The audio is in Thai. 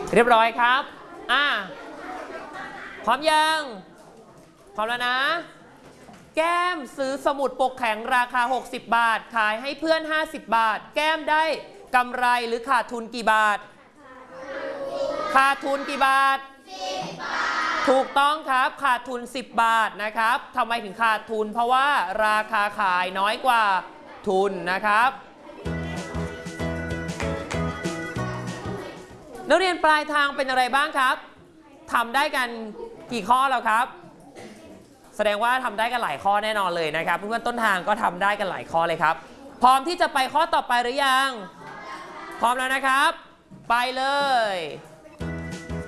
เรียบร้อยครับพร้อมยังพร้อมแล้วนะแก้มซื้อสมุดปกแข็งราคา60 บาทขายให้เพื่อน50 บาทแก้มได้กำไรหรือขาดทุนกี่บาทขาดทุนกี่บาท10 บาทถูกต้องครับขาดทุน10 บาทนะครับทำไมถึงขาดทุนเพราะว่าราคาขายน้อยกว่าทุนนะครับนักเรียนปลายทางเป็นอะไรบ้างครับทำได้กันกี่ข้อแล้วครับแสดงว่าทำได้กันหลายข้อแน่นอนเลยนะครับเพื่อนๆต้นทางก็ทำได้กันหลายข้อเลยครับพร้อมที่จะไปข้อต่อไปหรือยังพร้อมแล้วนะครับไปเลย